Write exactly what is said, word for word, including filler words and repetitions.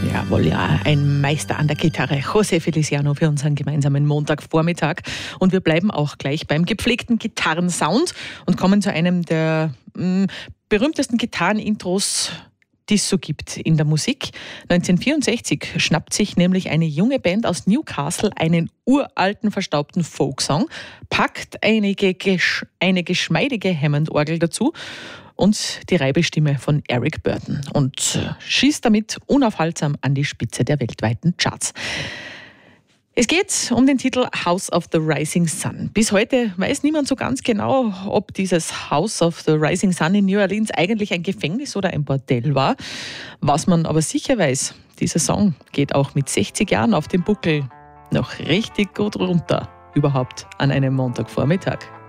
Jawohl, ja, ein Meister an der Gitarre, José Feliciano, für unseren gemeinsamen Montagvormittag. Und wir bleiben auch gleich beim gepflegten Gitarrensound und kommen zu einem der mh, berühmtesten Gitarrenintros, die es so gibt in der Musik. neunzehnhundertvierundsechzig schnappt sich nämlich eine junge Band aus Newcastle einen uralten, verstaubten Folksong, packt einige gesch- eine geschmeidige Hammond-Orgel dazu und die Reibestimme von Eric Burdon und schießt damit unaufhaltsam an die Spitze der weltweiten Charts. Es geht um den Titel House of the Rising Sun. Bis heute weiß niemand so ganz genau, ob dieses House of the Rising Sun in New Orleans eigentlich ein Gefängnis oder ein Bordell war. Was man aber sicher weiß, dieser Song geht auch mit sechzig Jahren auf dem Buckel noch richtig gut runter. Überhaupt an einem Montagvormittag.